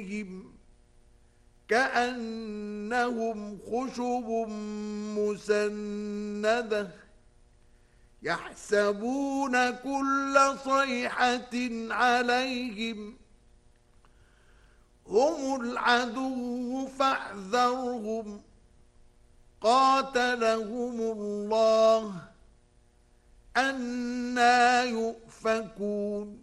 كأنهم خشب مسندة يحسبون كل صيحة عليهم هم العدو فاحذرهم قاتلهم الله أنى يؤفكون